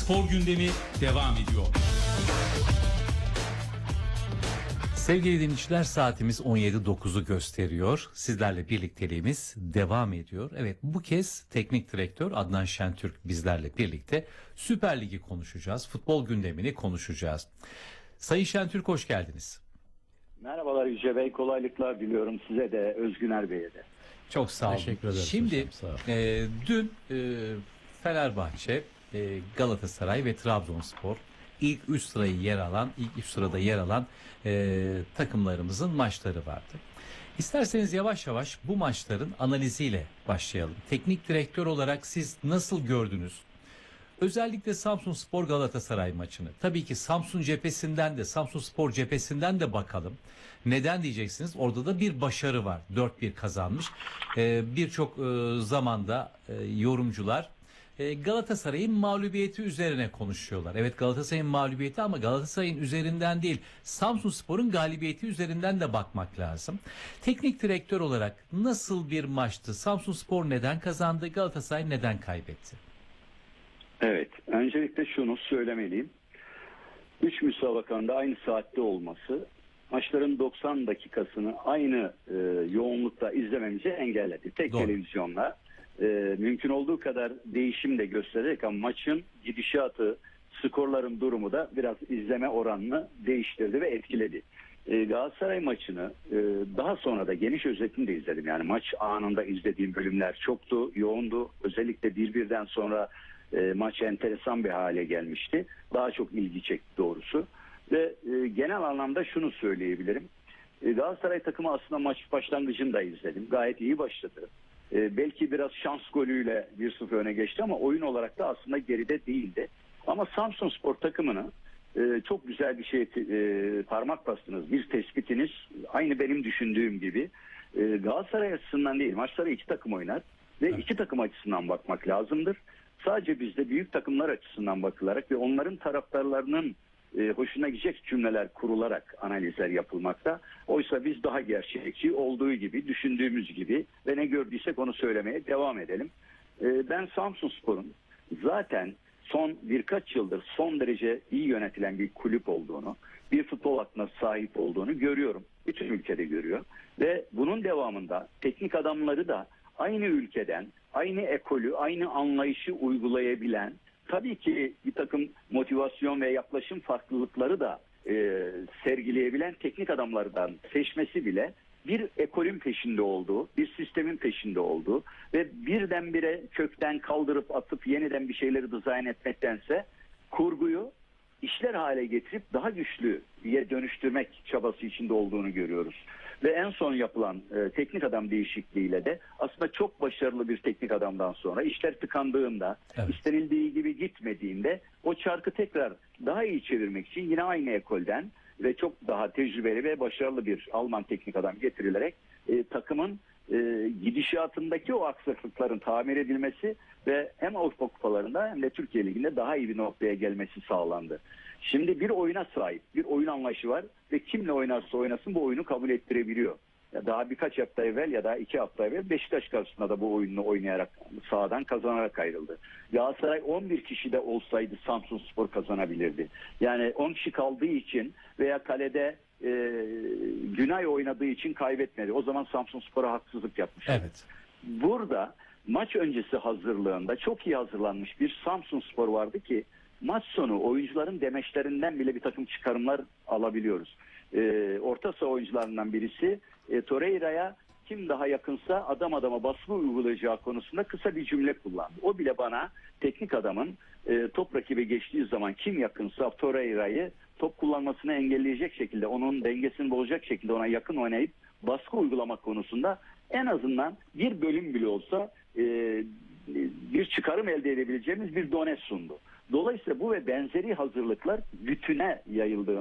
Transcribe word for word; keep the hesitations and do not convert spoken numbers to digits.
Spor gündemi devam ediyor. Sevgili dinleyiciler, saatimiz on yedi dokuzu gösteriyor. Sizlerle birlikteliğimiz devam ediyor. Evet, bu kez teknik direktör Adnan Şentürk bizlerle birlikte Süper Lig'i konuşacağız. Futbol gündemini konuşacağız. Sayın Şentürk, hoş geldiniz. Merhabalar Yüce Bey, kolaylıklar diliyorum size de, Özgüner Bey'e de. Çok sağ olun. Teşekkür ederiz Şimdi hocam, sağ olun. e, dün e, Fenerbahçe, e, Galatasaray ve Trabzonspor ilk üç sırayı yer alan, ilk üç sırada yer alan e, takımlarımızın maçları vardı. İsterseniz yavaş yavaş bu maçların analiziyle başlayalım. Teknik direktör olarak siz nasıl gördünüz? Özellikle Samsunspor Galatasaray maçını. Tabii ki Samsun cephesinden de, Samsunspor cephesinden de bakalım. Neden diyeceksiniz? Orada da bir başarı var. dört bir kazanmış. Ee, Birçok e, zamanda e, yorumcular e, Galatasaray'ın mağlubiyeti üzerine konuşuyorlar. Evet, Galatasaray'ın mağlubiyeti, ama Galatasaray'ın üzerinden değil, Samsunspor'un galibiyeti üzerinden de bakmak lazım. Teknik direktör olarak nasıl bir maçtı? Samsunspor neden kazandı? Galatasaray neden kaybetti? Evet, öncelikle şunu söylemeliyim. Üç müsabakanın da aynı saatte olması maçların doksan dakikasını aynı e, yoğunlukta izlememizi engelledi. Tek Doğru. televizyonla e, mümkün olduğu kadar değişim de göstererek, ama maçın gidişatı, skorların durumu da biraz izleme oranını değiştirdi ve etkiledi. E, Galatasaray maçını e, daha sonra da geniş özetini de izledim. Yani maç anında izlediğim bölümler çoktu, yoğundu. Özellikle bir birden sonra E, maç enteresan bir hale gelmişti. Daha çok ilgi çekti doğrusu. Ve e, genel anlamda şunu söyleyebilirim. E, Galatasaray takımı aslında maç başlangıcını da izledim. Gayet iyi başladı. E, belki biraz şans golüyle bir sıfır öne geçti, ama oyun olarak da aslında geride değildi. Ama Samsunspor takımını e, çok güzel bir şey e, parmak bastınız. Bir tespitiniz aynı benim düşündüğüm gibi. E, Galatasaray açısından değil, maçları iki takım oynar ve Evet. iki takım açısından bakmak lazımdır. Sadece bizde büyük takımlar açısından bakılarak ve onların taraftarlarının e, hoşuna gidecek cümleler kurularak analizler yapılmakta. Oysa biz daha gerçekçi, olduğu gibi, düşündüğümüz gibi ve ne gördüysek onu söylemeye devam edelim. E, ben Samsunspor'un zaten son birkaç yıldır son derece iyi yönetilen bir kulüp olduğunu, bir futbol aklına sahip olduğunu görüyorum. Bütün ülkede görüyor. Ve bunun devamında teknik adamları da aynı ülkeden, aynı ekolü, aynı anlayışı uygulayabilen, tabii ki bir takım motivasyon ve yaklaşım farklılıkları da e, sergileyebilen teknik adamlardan seçmesi bile bir ekolün peşinde olduğu, bir sistemin peşinde olduğu ve birdenbire kökten kaldırıp atıp yeniden bir şeyleri dizayn etmektense kurguyu işler hale getirip daha güçlüye dönüştürmek çabası içinde olduğunu görüyoruz. Ve en son yapılan e, teknik adam değişikliğiyle de aslında çok başarılı bir teknik adamdan sonra işler tıkandığında, Evet. istenildiği gibi gitmediğinde o çarkı tekrar daha iyi çevirmek için yine aynı ekolden ve çok daha tecrübeli ve başarılı bir Alman teknik adam getirilerek e, takımın e, gidişatındaki o aksaklıkların tamir edilmesi ve hem Avrupa kupalarında hem de Türkiye Ligi'nde daha iyi bir noktaya gelmesi sağlandı. Şimdi bir oyuna sahip, bir oyun anlayışı var ve kimle oynarsa oynasın bu oyunu kabul ettirebiliyor. Ya daha birkaç hafta evvel ya da iki hafta evvel Beşiktaş karşısında da bu oyununu oynayarak sahadan kazanarak ayrıldı. Galatasaray on bir kişi de olsaydı Samsunspor kazanabilirdi. Yani on kişi kaldığı için veya kalede e, Günay oynadığı için kaybetmedi. O zaman Samsunspor'a haksızlık yapmış. Evet. Burada maç öncesi hazırlığında çok iyi hazırlanmış bir Samsunspor vardı ki maç sonu oyuncuların demeçlerinden bile bir takım çıkarımlar alabiliyoruz. Ee, orta saha oyuncularından birisi e, Torreira'ya kim daha yakınsa adam adama baskı uygulayacağı konusunda kısa bir cümle kullandı. O bile bana teknik adamın e, top rakibe geçtiği zaman kim yakınsa Torreira'yı top kullanmasını engelleyecek şekilde, onun dengesini bozacak şekilde ona yakın oynayıp baskı uygulamak konusunda en azından bir bölüm bile olsa e, bir çıkarım elde edebileceğimiz bir dones sundu. Dolayısıyla bu ve benzeri hazırlıklar bütüne yayıldığı